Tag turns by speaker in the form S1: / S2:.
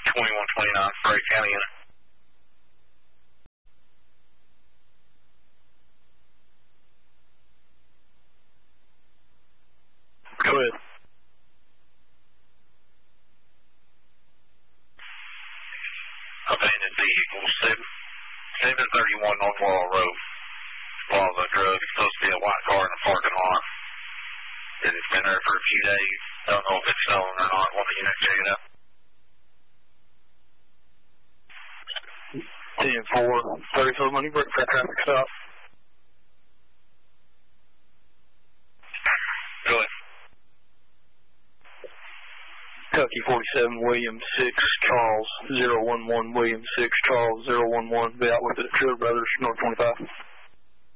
S1: 2129, Freight County unit.
S2: Go ahead.
S1: Abandoned vehicle, 731 North Laurel Road. Plaza drug. It's supposed to be a white car in the parking lot. It's been there for a few days. Don't know if it's stolen or not. Want the unit to check it out?
S2: 10-4, 30 money break for traffic stop.
S1: Go ahead.
S2: Kentucky 47, William 6, Charles 011, William 6, Charles 011, be out with it, True Brothers, North 25.